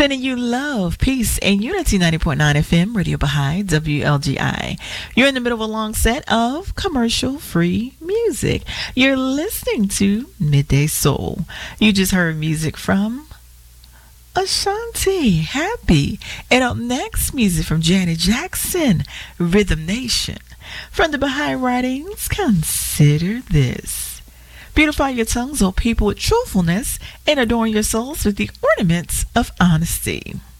Sending you love, peace, and unity. 90.9 FM, Radio Baha'i, WLGI. You're in the middle of a long set of commercial-free music. You're listening to Midday Soul. You just heard music from Ashanti, Happy. And up next, music from Janet Jackson, Rhythm Nation. From the Baha'i Writings, consider this. Beautify your tongues, O people, with truthfulness, and adorn your souls with the ornaments of honesty.